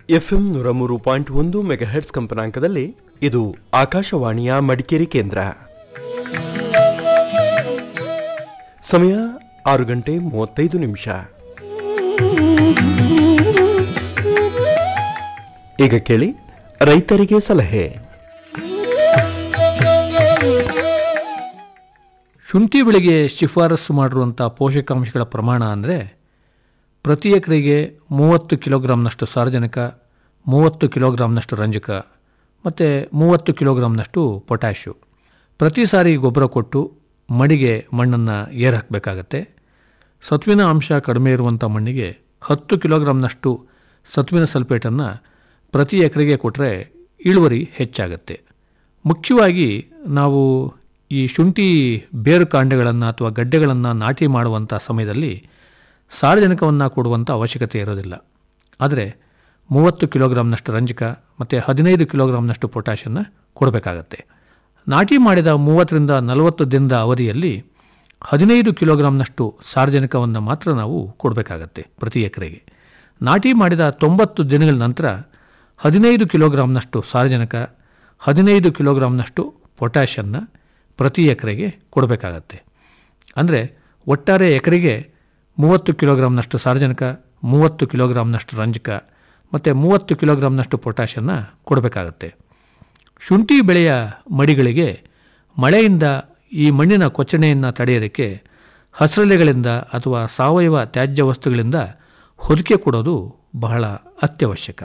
FM 103.1 ಮೆಗಾಹೆರ್ಟ್ಸ್ ಕಂಪನಾಂಕದಲ್ಲಿ ಇದು ಆಕಾಶವಾಣಿಯ ಮಡಿಕೇರಿ ಕೇಂದ್ರ. ಸಮಯ 6:35. ಈಗ ಕೇಳಿ ರೈತರಿಗೆ ಸಲಹೆ. ಶುಂಠಿ ಬೆಳೆಗೆ ಶಿಫಾರಸು ಮಾಡಿರುವಂಥ ಪೋಷಕಾಂಶಗಳ ಪ್ರಮಾಣ ಅಂದರೆ ಪ್ರತಿ ಎಕರೆಗೆ 30 ಕಿಲೋಗ್ರಾಂನಷ್ಟು ಸಾರಜನಕ, 30 ಕಿಲೋಗ್ರಾಂನಷ್ಟು ರಂಜಕ ಮತ್ತು 30 ಕಿಲೋಗ್ರಾಂನಷ್ಟು ಪೊಟ್ಯಾಷು. ಪ್ರತಿ ಸಾರಿ ಗೊಬ್ಬರ ಕೊಟ್ಟು ಮಡಿಗೆ ಮಣ್ಣನ್ನು ಏರ್ ಹಾಕಬೇಕಾಗತ್ತೆ. ಸತ್ವಿನ ಅಂಶ ಕಡಿಮೆ ಇರುವಂಥ ಮಣ್ಣಿಗೆ 10 ಕಿಲೋಗ್ರಾಂನಷ್ಟು ಸತ್ವಿನ ಸಲ್ಫೇಟನ್ನು ಪ್ರತಿ ಎಕರೆಗೆ ಕೊಟ್ಟರೆ ಇಳುವರಿ ಹೆಚ್ಚಾಗತ್ತೆ. ಮುಖ್ಯವಾಗಿ ನಾವು ಈ ಶುಂಠಿ ಬೇರು ಕಾಂಡಗಳನ್ನು ಅಥವಾ ಗಡ್ಡೆಗಳನ್ನು ನಾಟಿ ಮಾಡುವಂಥ ಸಮಯದಲ್ಲಿ ಸಾರಜನಕವನ್ನು ಕೊಡುವಂಥ ಅವಶ್ಯಕತೆ ಇರೋದಿಲ್ಲ. ಆದರೆ 30 ಕಿಲೋಗ್ರಾಂನಷ್ಟು ರಂಜಕ ಮತ್ತು 15 ಕಿಲೋಗ್ರಾಂನಷ್ಟು ಪೊಟ್ಯಾಷನ್ನು ಕೊಡಬೇಕಾಗತ್ತೆ. ನಾಟಿ ಮಾಡಿದ 30ರಿಂದ 40 ದಿನದ ಅವಧಿಯಲ್ಲಿ 15 ಕಿಲೋಗ್ರಾಂನಷ್ಟು ಸಾರಜನಕವನ್ನು ಮಾತ್ರ ನಾವು ಕೊಡಬೇಕಾಗತ್ತೆ ಪ್ರತಿ ಎಕರೆಗೆ. ನಾಟಿ ಮಾಡಿದ 90 ದಿನಗಳ ನಂತರ 15 ಕಿಲೋಗ್ರಾಂನಷ್ಟು ಸಾರಜನಕ, 15 ಕಿಲೋಗ್ರಾಂನಷ್ಟು ಪೊಟ್ಯಾಷನ್ನು ಪ್ರತಿ ಎಕರೆಗೆ ಕೊಡಬೇಕಾಗತ್ತೆ. ಅಂದರೆ ಒಟ್ಟಾರೆ ಎಕರೆಗೆ 30 ಕಿಲೋಗ್ರಾಂನಷ್ಟು ಸಾರಜನಕ, 30 ಕಿಲೋಗ್ರಾಂನಷ್ಟು ರಂಜಕ ಮತ್ತು 30 ಕಿಲೋಗ್ರಾಂನಷ್ಟು ಪೊಟ್ಯಾಷನ್ನು ಕೊಡಬೇಕಾಗತ್ತೆ. ಶುಂಠಿ ಬೆಳೆಯ ಮಡಿಗಳಿಗೆ ಮಳೆಯಿಂದ ಈ ಮಣ್ಣಿನ ಕೊಚ್ಚಣೆಯನ್ನು ತಡೆಯೋದಕ್ಕೆ ಹಸಿರೆಲೆಗಳಿಂದ ಅಥವಾ ಸಾವಯವ ತ್ಯಾಜ್ಯ ವಸ್ತುಗಳಿಂದ ಹೊದಿಕೆ ಕೊಡೋದು ಬಹಳ ಅತ್ಯವಶ್ಯಕ.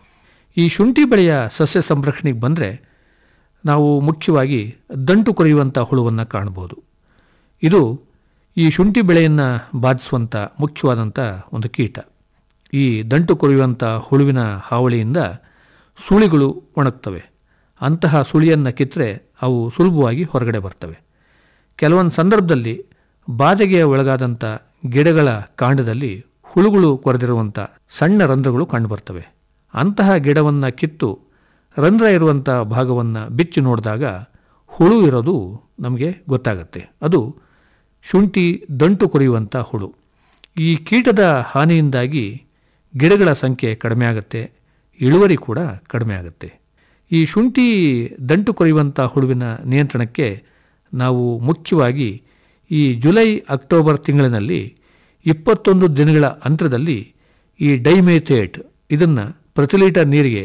ಈ ಶುಂಠಿ ಬೆಳೆಯ ಸಸ್ಯ ಸಂರಕ್ಷಣೆಗೆ ಬಂದರೆ ನಾವು ಮುಖ್ಯವಾಗಿ ದಂಟು ಕೊರೆಯುವಂಥ ಹುಳುವನ್ನು ಕಾಣ್ಬೋದು. ಇದು ಈ ಶುಂಠಿ ಬೆಳೆಯನ್ನು ಬಾಧಿಸುವಂಥ ಮುಖ್ಯವಾದಂಥ ಒಂದು ಕೀಟ. ಈ ದಂಟು ಕೊರೆಯುವಂಥ ಹುಳುವಿನ ಹಾವಳಿಯಿಂದ ಸುಳಿಗಳು ಒಣಗ್ತವೆ. ಅಂತಹ ಸುಳಿಯನ್ನು ಕಿತ್ತರೆ ಅವು ಸುಲಭವಾಗಿ ಹೊರಗಡೆ ಬರ್ತವೆ. ಕೆಲವೊಂದು ಸಂದರ್ಭದಲ್ಲಿ ಬಾಧೆಗೆ ಒಳಗಾದಂಥ ಗಿಡಗಳ ಕಾಂಡದಲ್ಲಿ ಹುಳುಗಳು ಕೊರೆದಿರುವಂಥ ಸಣ್ಣ ರಂಧ್ರಗಳು ಕಂಡುಬರ್ತವೆ. ಅಂತಹ ಗಿಡವನ್ನು ಕಿತ್ತು ರಂಧ್ರ ಇರುವಂಥ ಭಾಗವನ್ನು ಬಿಚ್ಚಿ ನೋಡಿದಾಗ ಹುಳು ಇರೋದು ನಮಗೆ ಗೊತ್ತಾಗತ್ತೆ. ಅದು ಶುಂಠಿ ದಂಟು ಕೊರೆಯುವಂಥ ಹುಳು. ಈ ಕೀಟದ ಹಾನಿಯಿಂದಾಗಿ ಗಿಡಗಳ ಸಂಖ್ಯೆ ಕಡಿಮೆ ಆಗುತ್ತೆ, ಇಳುವರಿ ಕೂಡ ಕಡಿಮೆ ಆಗುತ್ತೆ. ಈ ಶುಂಠಿ ದಂಟು ಕೊರೆಯುವಂಥ ಹುಳುವಿನ ನಿಯಂತ್ರಣಕ್ಕೆ ನಾವು ಮುಖ್ಯವಾಗಿ ಈ ಜುಲೈ ಅಕ್ಟೋಬರ್ ತಿಂಗಳಿನಲ್ಲಿ 21 ದಿನಗಳ ಅಂತರದಲ್ಲಿ ಈ ಡೈಮೇಥೇಟ್ ಇದನ್ನು ಪ್ರತಿ ಲೀಟರ್ ನೀರಿಗೆ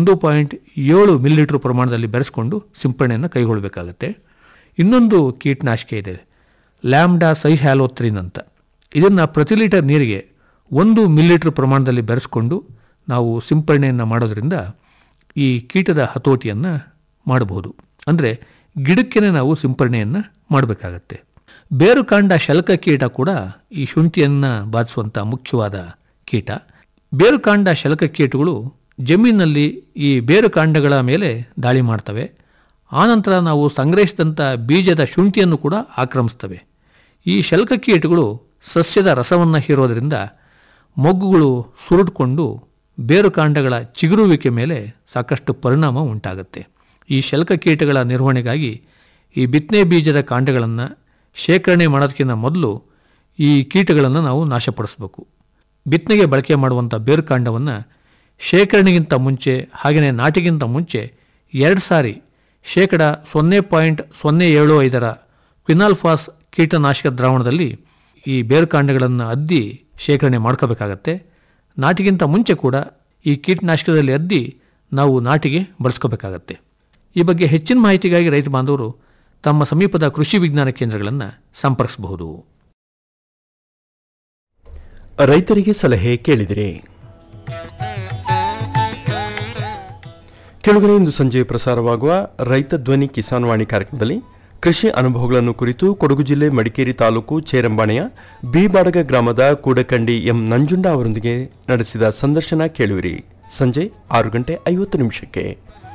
1.7 ಮಿಲಿಲೀಟರ್ ಪ್ರಮಾಣದಲ್ಲಿ ಬೆರೆಸ್ಕೊಂಡು ಸಿಂಪರಣೆಯನ್ನು ಕೈಗೊಳ್ಳಬೇಕಾಗತ್ತೆ. ಇನ್ನೊಂದು ಕೀಟನಾಶಕ ಇದೆ, ಲ್ಯಾಂಬ್ಡಾ ಸೈಹ್ಯಾಲೋತ್ರಿನ್ ಅಂತ. ಇದನ್ನು ಪ್ರತಿ ಲೀಟರ್ ನೀರಿಗೆ 1 ಮಿಲಿಲೀಟರ್ ಪ್ರಮಾಣದಲ್ಲಿ ಬೆರೆಸ್ಕೊಂಡು ನಾವು ಸಿಂಪರಣೆಯನ್ನು ಮಾಡೋದರಿಂದ ಈ ಕೀಟದ ಹತೋಟಿಯನ್ನು ಮಾಡಬಹುದು. ಅಂದರೆ ಗಿಡಕ್ಕೇ ನಾವು ಸಿಂಪರಣೆಯನ್ನು ಮಾಡಬೇಕಾಗತ್ತೆ. ಬೇರುಕಾಂಡ ಶಲ್ಕ ಕೀಟ ಕೂಡ ಈ ಶುಂಠಿಯನ್ನು ಬಾಧಿಸುವಂಥ ಮುಖ್ಯವಾದ ಕೀಟ. ಬೇರುಕಾಂಡ ಶಲ್ಕ ಕೀಟಗಳು ಜಮೀನಿನಲ್ಲಿ ಈ ಬೇರುಕಾಂಡಗಳ ಮೇಲೆ ದಾಳಿ ಮಾಡ್ತವೆ. ಆನಂತರ ನಾವು ಸಂಗ್ರಹಿಸಿದಂಥ ಬೀಜದ ಶುಂಠಿಯನ್ನು ಕೂಡ ಆಕ್ರಮಿಸ್ತವೆ. ಈ ಶಲ್ಕ ಕೀಟಗಳು ಸಸ್ಯದ ರಸವನ್ನು ಹೀರೋದರಿಂದ ಮೊಗ್ಗುಗಳು ಸುರುಟ್ಕೊಂಡು ಬೇರುಕಾಂಡಗಳ ಚಿಗುರುವಿಕೆ ಮೇಲೆ ಸಾಕಷ್ಟು ಪರಿಣಾಮ ಉಂಟಾಗುತ್ತೆ. ಈ ಶಲ್ಕ ಕೀಟಗಳ ನಿರ್ವಹಣೆಗಾಗಿ ಈ ಬಿತ್ತನೆ ಬೀಜದ ಕಾಂಡಗಳನ್ನು ಶೇಖರಣೆ ಮಾಡೋದಕ್ಕಿಂತ ಮೊದಲು ಈ ಕೀಟಗಳನ್ನು ನಾವು ನಾಶಪಡಿಸಬೇಕು. ಬಿತ್ತನೆಗೆ ಬಳಕೆ ಮಾಡುವಂಥ ಬೇರುಕಾಂಡವನ್ನು ಶೇಖರಣೆಗಿಂತ ಮುಂಚೆ ಹಾಗೆಯೇ ನಾಟಿಗಿಂತ ಮುಂಚೆ 2 ಸಾರಿ 0.075 ಕ್ವಿನಾಲ್ಫಾಸ್ ಕೀಟನಾಶಕ ದ್ರಾವಣದಲ್ಲಿ ಈ ಬೇರುಕಾಂಡಗಳನ್ನು ಅದ್ದಿ ಶೇಖರಣೆ ಮಾಡ್ಕೋಬೇಕಾಗತ್ತೆ. ನಾಟಿಗಿಂತ ಮುಂಚೆ ಕೂಡ ಈ ಕೀಟನಾಶಕದಲ್ಲಿ ಅದ್ದಿ ನಾವು ನಾಟಿಗೆ ಬಳಸ್ಕೋಬೇಕಾಗತ್ತೆ. ಈ ಬಗ್ಗೆ ಹೆಚ್ಚಿನ ಮಾಹಿತಿಗಾಗಿ ರೈತ ಬಾಂಧವರು ತಮ್ಮ ಸಮೀಪದ ಕೃಷಿ ವಿಜ್ಞಾನ ಕೇಂದ್ರಗಳನ್ನು ಸಂಪರ್ಕಿಸಬಹುದು. ರೈತರಿಗೆ ಸಲಹೆ ಕೇಳಿದಿರಿ. ಕೆಳಗಡೆ ಇಂದು ಸಂಜೆ ಪ್ರಸಾರವಾಗುವ ರೈತ ಧ್ವನಿ ಕಿಸಾನ್ ವಾಣಿ ಕಾರ್ಯಕ್ರಮದಲ್ಲಿ ಕೃಷಿ ಅನುಭವಗಳನ್ನು ಕುರಿತು ಕೊಡಗು ಜಿಲ್ಲೆ ಮಡಿಕೇರಿ ತಾಲೂಕು ಚೇರಂಬಾಣೆಯ ಬಿಬಾಡಗ ಗ್ರಾಮದ ಕೂಡಕಂಡಿ ಎಂ ನಂಜುಂಡ ಅವರೊಂದಿಗೆ ನಡೆಸಿದ ಸಂದರ್ಶನ ಕೇಳುವಿರಿ. ಸಂಜೆ 6:50.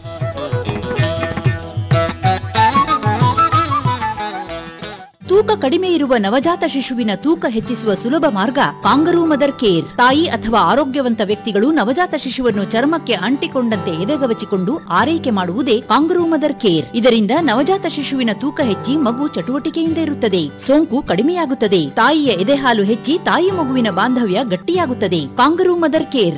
ತೂಕ ಕಡಿಮೆ ಇರುವ ನವಜಾತ ಶಿಶುವಿನ ತೂಕ ಹೆಚ್ಚಿಸುವ ಸುಲಭ ಮಾರ್ಗ ಕಾಂಗರೂ ಮದರ್ ಕೇರ್. ತಾಯಿ ಅಥವಾ ಆರೋಗ್ಯವಂತ ವ್ಯಕ್ತಿಗಳು ನವಜಾತ ಶಿಶುವನ್ನು ಚರ್ಮಕ್ಕೆ ಅಂಟಿಕೊಂಡಂತೆ ಎದೆಗವಚಿಕೊಂಡು ಆರೈಕೆ ಮಾಡುವುದೇ ಕಾಂಗರೂ ಮದರ್ ಕೇರ್. ಇದರಿಂದ ನವಜಾತ ಶಿಶುವಿನ ತೂಕ ಹೆಚ್ಚಿ ಮಗು ಚಟುವಟಿಕೆಯಿಂದ ಇರುತ್ತದೆ, ಸೋಂಕು ಕಡಿಮೆಯಾಗುತ್ತದೆ, ತಾಯಿಯ ಎದೆಹಾಲು ಹೆಚ್ಚಿ ತಾಯಿ ಮಗುವಿನ ಬಾಂಧವ್ಯ ಗಟ್ಟಿಯಾಗುತ್ತದೆ. Kangaroo mother care